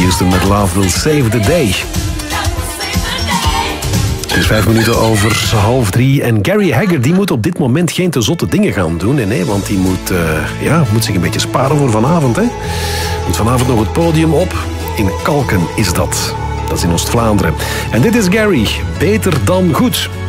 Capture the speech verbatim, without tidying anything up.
Houston met Love Will Save the Day. Het is vijf minuten over half drie. En Gary Hegger die moet op dit moment geen te zotte dingen gaan doen. Nee, nee, want die moet, uh, ja, moet zich een beetje sparen voor vanavond. Hè. Moet vanavond nog het podium op. In Kalken is dat. Dat is in Oost-Vlaanderen. En dit is Gary. Beter dan goed.